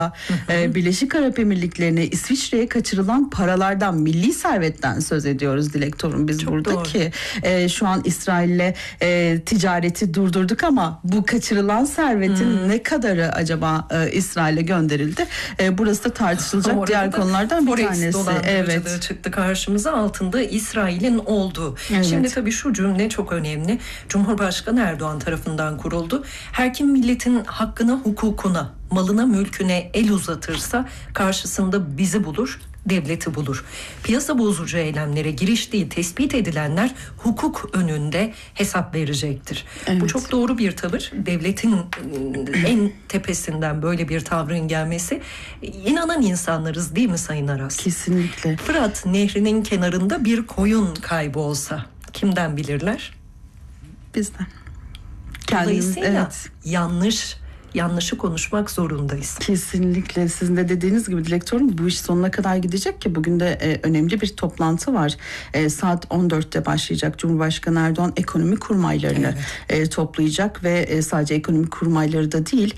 Birleşik Arap Emirlikleri'ne, İsviçre'ye kaçırılan paralardan, milli servetten söz ediyoruz Dilek Torun biz Çok burada doğru. ki şu an İsrail'le ticareti durdurduk ama bu kaçırılan servetin ne kadarı acaba İsrail'e gönderildi? Burası da tartışılacak diğer konulardan bir tanesi. Evet. Çıktı karşımıza, altında İsrail'in olduğu. Evet. Şimdi tabii şu cümle çok önemli. Cumhurbaşkanı Erdoğan tarafından kuruldu. Her kim milletin hakkına, hukukuna, malına, mülküne el uzatırsa karşısında bizi bulur, devleti bulur. Piyasa bozucu eylemlere giriştiği tespit edilenler hukuk önünde hesap verecektir. Evet. Bu çok doğru bir tavır. Devletin en tepesinden böyle bir tavrın gelmesi, inanan insanlarız değil mi Sayın Aras? Kesinlikle. Fırat Nehri'nin kenarında bir koyun kaybolsa kimden bilirler? Bizden. Dolayısıyla yanlışı konuşmak zorundayız. Kesinlikle sizin de dediğiniz gibi Dilek Torun, bu iş sonuna kadar gidecek ki bugün de önemli bir toplantı var. Saat 14'te başlayacak. Cumhurbaşkanı Erdoğan ekonomi kurmaylarını toplayacak ve sadece ekonomi kurmayları da değil,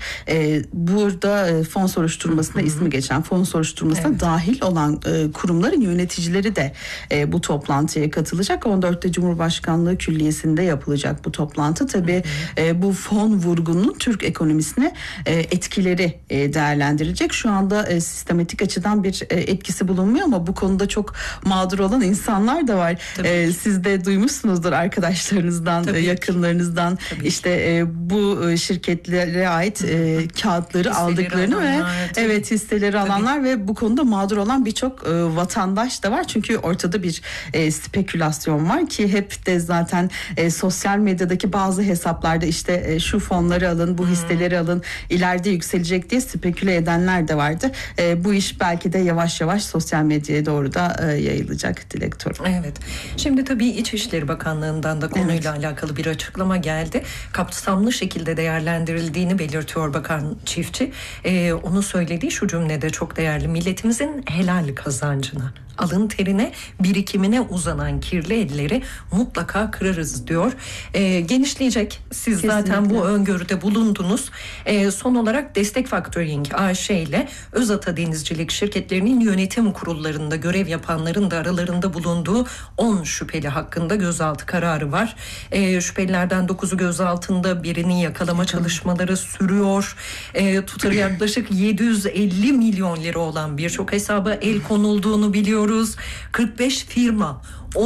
burada fon soruşturmasına ismi geçen, fon soruşturmasına dahil olan kurumların yöneticileri de bu toplantıya katılacak. 14'te Cumhurbaşkanlığı Külliyesi'nde yapılacak bu toplantı. Tabii bu fon vurgunun Türk ekonomisine etkileri değerlendirilecek. Şu anda sistematik açıdan bir etkisi bulunmuyor ama bu konuda çok mağdur olan insanlar da var. Siz de duymuşsunuzdur arkadaşlarınızdan, yakınlarınızdan. İşte bu şirketlere ait kağıtları hisseleri aldıklarını alanlar, ve hisseleri alanlar ve bu konuda mağdur olan birçok vatandaş da var. Çünkü ortada bir spekülasyon var ki hep de zaten sosyal medyadaki bazı hesaplarda işte şu fonları alın, bu hisseleri alın, ileride yükselecek diye speküle edenler de vardı. Bu iş belki de yavaş yavaş sosyal medyaya doğru da yayılacak Dilek Torun. Evet. Şimdi tabii İçişleri Bakanlığı'ndan da konuyla alakalı bir açıklama geldi. Kapsamlı şekilde değerlendirildiğini belirtiyor Bakan Çiftçi. Onu söylediği şu cümlede çok değerli: milletimizin helal kazancına, alın terine, birikimine uzanan kirli elleri mutlaka kırarız diyor. Genişleyecek. Siz zaten bu öngörüde bulundunuz. Son olarak Destek Factoring AŞ ile Özata Denizcilik şirketlerinin yönetim kurullarında görev yapanların da aralarında bulunduğu 10 şüpheli hakkında gözaltı kararı var. Şüphelilerden 9'u gözaltında, birini yakalama çalışmaları sürüyor. Tutarı yaklaşık 750 milyon lira olan birçok hesaba el konulduğunu biliyoruz. 45 firma,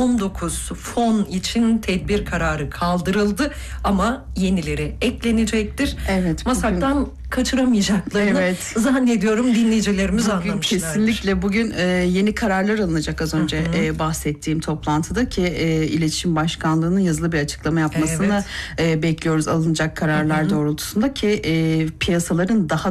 19 fon için tedbir kararı kaldırıldı ama yenileri eklenecektir. Evet, Masaktan kaçıramayacaklarını zannediyorum dinleyicilerimiz anlamışlar. Kesinlikle bugün yeni kararlar alınacak, az önce bahsettiğim toplantıda ki İletişim Başkanlığı'nın yazılı bir açıklama yapmasını bekliyoruz alınacak kararlar doğrultusunda ki piyasaların daha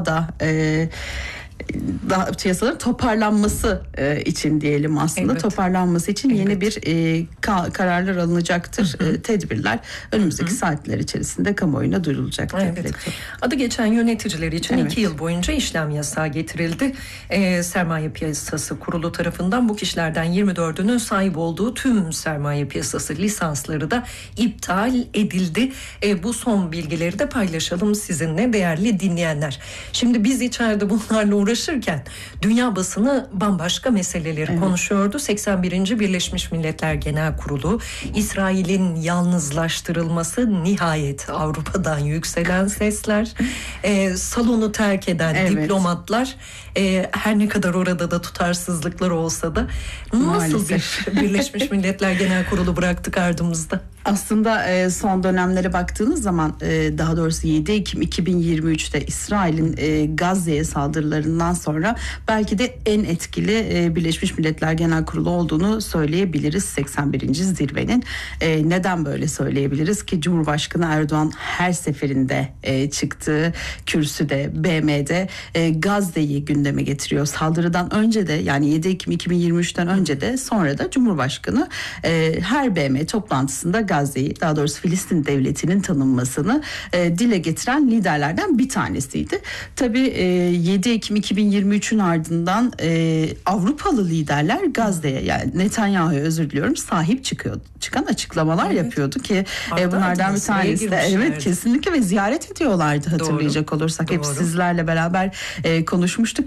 piyasaların toparlanması için diyelim aslında. Toparlanması için yeni bir kararlar alınacaktır. Tedbirler önümüzdeki saatler içerisinde kamuoyuna duyurulacaktır. Adı geçen yöneticiler için 2 yıl boyunca işlem yasağı getirildi. Sermaye Piyasası Kurulu tarafından bu kişilerden 24'ünün sahip olduğu tüm sermaye piyasası lisansları da iptal edildi. Bu son bilgileri de paylaşalım sizinle değerli dinleyenler. Şimdi biz içeride bunlarla uğraşırken dünya basını bambaşka meseleleri konuşuyordu. 81. Birleşmiş Milletler Genel Kurulu, İsrail'in yalnızlaştırılması, nihayet Avrupa'dan yükselen sesler, salonu terk eden diplomatlar, her ne kadar orada da tutarsızlıklar olsa da nasıl bir Birleşmiş Milletler Genel Kurulu bıraktık ardımızda? Aslında son dönemlere baktığınız zaman, daha doğrusu 7 Ekim 2023'te İsrail'in Gazze'ye saldırılarından sonra belki de en etkili Birleşmiş Milletler Genel Kurulu olduğunu söyleyebiliriz 81. zirvenin. Neden böyle söyleyebiliriz ki? Cumhurbaşkanı Erdoğan her seferinde çıktığı kürsüde, BM'de Gazze'yi gündeme getiriyor. Saldırıdan önce de, yani 7 Ekim 2023'ten önce de sonra da Cumhurbaşkanı her BM toplantısında Gazze'yi, daha doğrusu Filistin devletinin tanınmasını dile getiren liderlerden bir tanesiydi. Tabii 7 Ekim 2023'ün ardından Avrupalı liderler Gazze'ye, yani Netanyahu'ya özür diliyorum, sahip çıkan açıklamalar yapıyordu ki bunlardan bir tanesi de evet kesinlikle ve ziyaret ediyorlardı hatırlayacak olursak. Hep sizlerle beraber konuşmuştuk.